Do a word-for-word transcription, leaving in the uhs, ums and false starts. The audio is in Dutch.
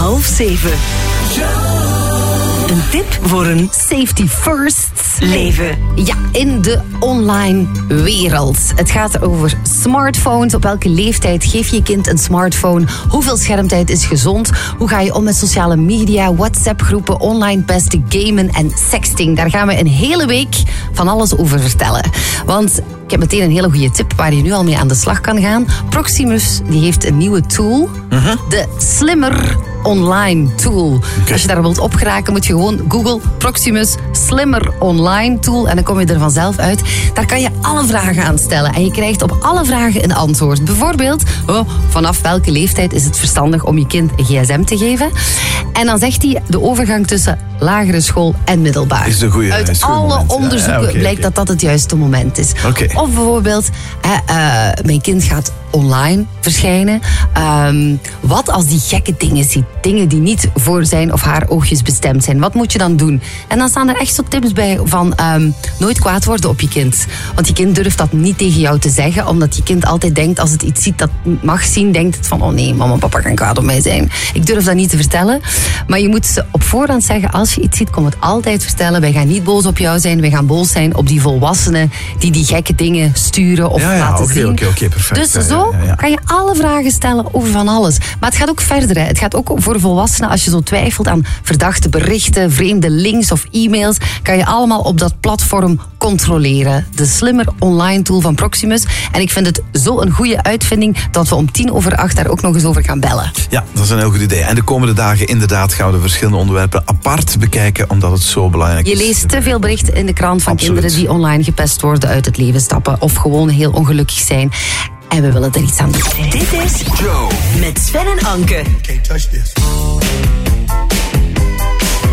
half zeven. Een tip voor een safety first leven. Ja, in de online wereld. Het gaat over smartphones. Op welke leeftijd geef je je kind een smartphone? Hoeveel schermtijd is gezond? Hoe ga je om met sociale media, WhatsApp-groepen, online pesten, gamen en sexting? Daar gaan we een hele week van alles over vertellen. Want ik heb meteen een hele goede tip waar je nu al mee aan de slag kan gaan. Proximus die heeft een nieuwe tool. Uh-huh. De Slimmer Online Tool. Okay. Als je daar wilt op geraken, moet je gewoon Google Proximus Slimmer Online Tool en dan kom je er vanzelf uit. Daar kan je alle vragen aan stellen en je krijgt op alle vragen een antwoord. Bijvoorbeeld, oh, vanaf welke leeftijd is het verstandig om je kind een gsm te geven? En dan zegt hij de overgang tussen lagere school en middelbaar. Is een goeie, Uit is alle moment. onderzoeken ja, ja, okay, blijkt okay. dat dat het juiste moment is. Okay. Of bijvoorbeeld, uh, uh, mijn kind gaat online verschijnen. Um, wat als die gekke dingen ziet? Dingen die niet voor zijn of haar oogjes bestemd zijn. Wat moet je dan doen? En dan staan er echt zo tips bij van um, nooit kwaad worden op je kind. Want je kind durft dat niet tegen jou te zeggen, omdat je kind altijd denkt, als het iets ziet dat het mag zien, denkt het van, oh nee, mama en papa gaan kwaad op mij zijn. Ik durf dat niet te vertellen. Maar je moet ze op voorhand zeggen, als je iets ziet, kom het altijd vertellen. Wij gaan niet boos op jou zijn, wij gaan boos zijn op die volwassenen die die gekke dingen sturen of ja, ja, laten okay, zien. Okay, okay, perfect. Dus ja, zo ja, ja. kan je alle vragen stellen over van alles. Maar het gaat ook verder. Hè. Het gaat ook voor volwassenen, als je zo twijfelt aan verdachte berichten, vreemde links of e-mails, kan je allemaal op dat platform controleren. De Slimmer Online Tool van Proximus. En ik vind het zo een goede uitvinding dat we om tien over acht daar ook nog eens over gaan bellen. Ja, dat is een heel goed idee. En de komende dagen inderdaad gaan we de verschillende onderwerpen apart bekijken, omdat het zo belangrijk je is. Je leest te veel berichten in de krant van Absoluut. kinderen die online gepest worden, uit het leven stappen of gewoon heel ongelukkig zijn. En we willen er iets aan doen. Dit is Joe met Sven en Anke. Can't touch this.